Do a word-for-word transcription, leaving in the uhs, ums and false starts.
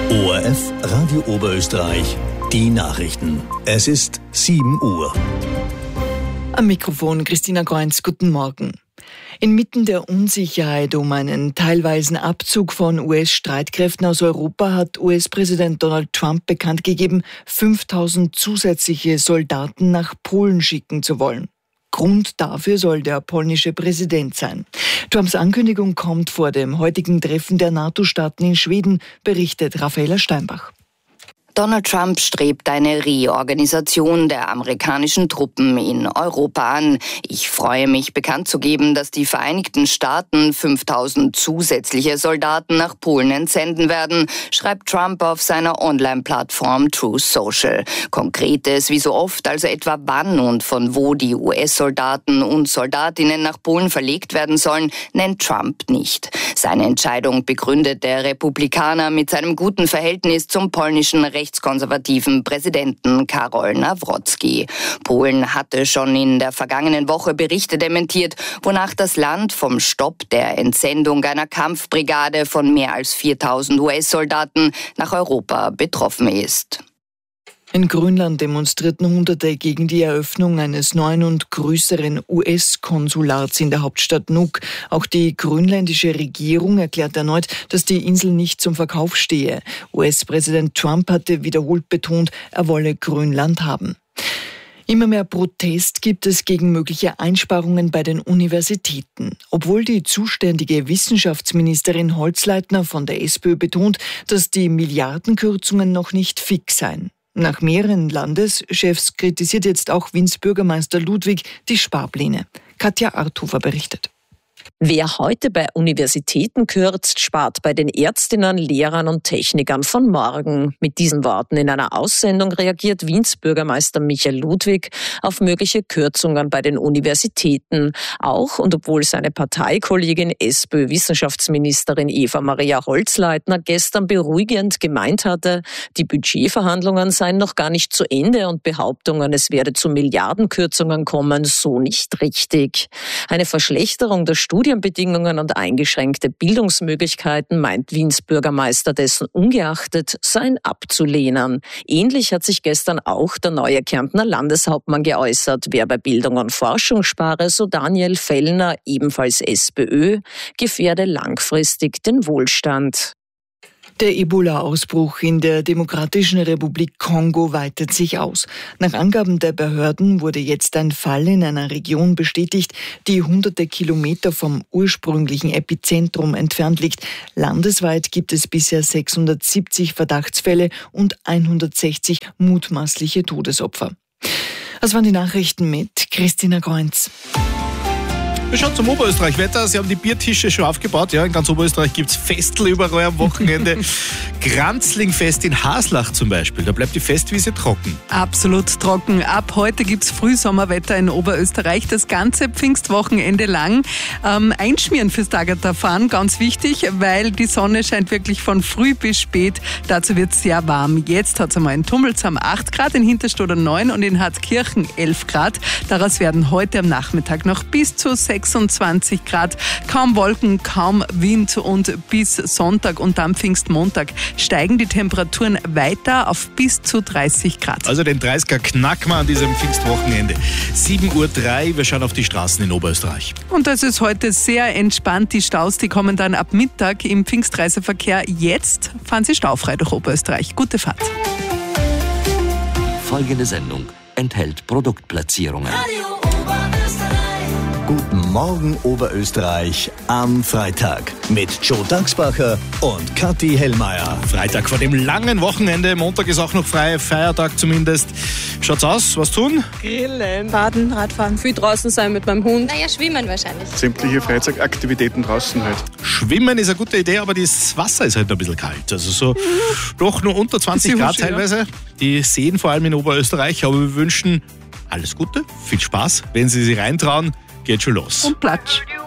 O R F Radio Oberösterreich, die Nachrichten. Es ist sieben Uhr. Am Mikrofon Christina Kreunz, guten Morgen. Inmitten der Unsicherheit um einen teilweisen Abzug von U S-Streitkräften aus Europa hat U S-Präsident Donald Trump bekannt gegeben, fünftausend zusätzliche Soldaten nach Polen schicken zu wollen. Grund dafür soll der polnische Präsident sein. Trumps Ankündigung kommt vor dem heutigen Treffen der NATO-Staaten in Schweden, berichtet Raffaela Steinbach. Donald Trump strebt eine Reorganisation der amerikanischen Truppen in Europa an. Ich freue mich, bekannt zu geben, dass die Vereinigten Staaten fünftausend zusätzliche Soldaten nach Polen entsenden werden, schreibt Trump auf seiner Online-Plattform Truth Social. Konkretes, wie so oft, also etwa wann und von wo die U S-Soldaten und Soldatinnen nach Polen verlegt werden sollen, nennt Trump nicht. Seine Entscheidung begründet der Republikaner mit seinem guten Verhältnis zum polnischen Recht rechtskonservativen Präsidenten Karol Nawrocki. Polen hatte schon in der vergangenen Woche Berichte dementiert, wonach das Land vom Stopp der Entsendung einer Kampfbrigade von mehr als viertausend U S-Soldaten nach Europa betroffen ist. In Grönland demonstrierten Hunderte gegen die Eröffnung eines neuen und größeren U S-Konsulats in der Hauptstadt Nuuk. Auch die grönländische Regierung erklärt erneut, dass die Insel nicht zum Verkauf stehe. U S-Präsident Trump hatte wiederholt betont, er wolle Grönland haben. Immer mehr Protest gibt es gegen mögliche Einsparungen bei den Universitäten. Obwohl die zuständige Wissenschaftsministerin Holzleitner von der SPÖ betont, dass die Milliardenkürzungen noch nicht fix seien. Nach mehreren Landeschefs kritisiert jetzt auch Wiens Bürgermeister Ludwig die Sparpläne. Katja Arthofer berichtet. Wer heute bei Universitäten kürzt, spart bei den Ärztinnen, Lehrern und Technikern von morgen. Mit diesen Worten in einer Aussendung reagiert Wiens Bürgermeister Michael Ludwig auf mögliche Kürzungen bei den Universitäten. Auch und obwohl seine Parteikollegin SPÖ-Wissenschaftsministerin Eva-Maria Holzleitner gestern beruhigend gemeint hatte, die Budgetverhandlungen seien noch gar nicht zu Ende und Behauptungen, es werde zu Milliardenkürzungen kommen, so nicht richtig. Eine Verschlechterung der Studienbedingungen und eingeschränkte Bildungsmöglichkeiten, meint Wiens Bürgermeister dessen ungeachtet, seien abzulehnen. Ähnlich hat sich gestern auch der neue Kärntner Landeshauptmann geäußert. Wer bei Bildung und Forschung spare, so Daniel Fellner, ebenfalls SPÖ, gefährde langfristig den Wohlstand. Der Ebola-Ausbruch in der Demokratischen Republik Kongo weitet sich aus. Nach Angaben der Behörden wurde jetzt ein Fall in einer Region bestätigt, die hunderte Kilometer vom ursprünglichen Epizentrum entfernt liegt. Landesweit gibt es bisher sechshundertsiebzig Verdachtsfälle und hundertsechzig mutmaßliche Todesopfer. Das waren die Nachrichten mit Christina Kreunz. Wir schauen zum Oberösterreich-Wetter. Sie haben die Biertische schon aufgebaut. Ja, in ganz Oberösterreich gibt es Festel überall am Wochenende. Granzlingfest in Haslach zum Beispiel. Da bleibt die Festwiese trocken. Absolut trocken. Ab heute gibt es Frühsommerwetter in Oberösterreich. Das ganze Pfingstwochenende lang. Ähm, einschmieren fürs Tagaterfahren, ganz wichtig, weil die Sonne scheint wirklich von früh bis spät. Dazu wird es sehr warm. Jetzt hat es einmal in Tummelsheim acht Grad, in Hinterstoder neun und in Harzkirchen elf Grad. Daraus werden heute am Nachmittag noch bis zu sechsundzwanzig Grad. Kaum Wolken, kaum Wind und bis Sonntag und dann Pfingstmontag steigen die Temperaturen weiter auf bis zu dreißig Grad. Also den dreißiger knacken wir an diesem Pfingstwochenende. sieben Uhr drei, wir schauen auf die Straßen in Oberösterreich. Und das ist heute sehr entspannt. Die Staus, die kommen dann ab Mittag im Pfingstreiseverkehr. Jetzt fahren Sie staufrei durch Oberösterreich. Gute Fahrt. Folgende Sendung enthält Produktplatzierungen. Guten Morgen Oberösterreich am Freitag mit Joe Dachsbacher und Kathi Hellmeier. Freitag vor dem langen Wochenende, Montag ist auch noch frei, Feiertag zumindest. Schaut's aus, was tun? Grillen, Baden, Radfahren, viel draußen sein mit meinem Hund. Naja, schwimmen wahrscheinlich. Sämtliche Freizeitaktivitäten draußen halt. Schwimmen ist eine gute Idee, aber das Wasser ist halt ein bisschen kalt. Also so doch nur unter zwanzig Grad teilweise. Die Seen vor allem in Oberösterreich, aber wir wünschen alles Gute, viel Spaß, wenn Sie sich reintrauen. Geht schon los. Und Platsch.